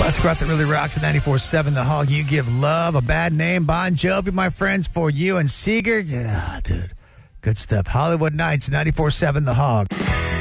Classic rock that really rocks at 94.7 The Hog. You give love a bad name. Bon Jovi, my friends, for you and Seeger. Yeah, dude. Good stuff. Hollywood Nights, 94.7 The Hog.